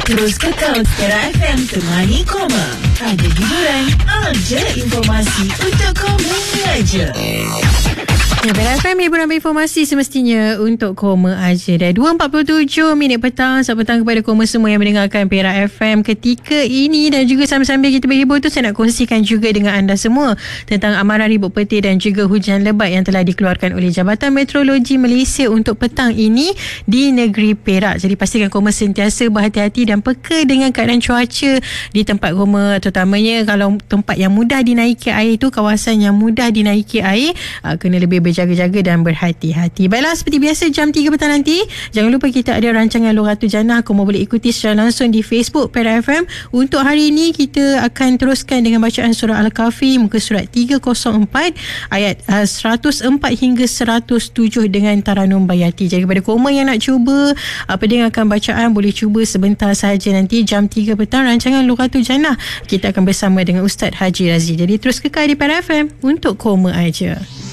Terus kekal Era FM Temani Koma. Ada hiburan, ada informasi untuk koma aja. Era FM, hiburan informasi semestinya untuk koma aja. Dah 2.47 minit petang. Selamat petang kepada koma semua yang mendengarkan Perak FM ketika ini. Dan juga sambil-sambil kita berhibur tu, saya nak kongsikan juga dengan anda semua tentang amaran ribut petir dan juga hujan lebat yang telah dikeluarkan oleh Jabatan Meteorologi Malaysia untuk petang ini di negeri Perak. Jadi pastikan koma sentiasa berhati-hati dan peka dengan keadaan cuaca di tempat koma, terutamanya kalau tempat yang mudah dinaiki air tu, kawasan yang mudah dinaiki air, kena lebih berjaga-jaga dan berhati-hati. Baiklah, seperti biasa jam 3 petang nanti, jangan lupa kita ada rancangan Lughatul Jannah. Kamu boleh ikuti secara langsung di Facebook Perak FM. Untuk hari ini kita akan teruskan dengan bacaan surah Al-Kahfi muka surat 304 ayat 104 hingga 107 dengan Taranum Bayati. Jadi kepada koma yang nak cuba dengarkan bacaan, boleh cuba sebentar sahaja nanti jam 3 petang rancangan Lughatul Jannah. Kita akan bersama dengan Ustaz Haji Razi. Jadi terus kekal di Perak FM untuk koma aja.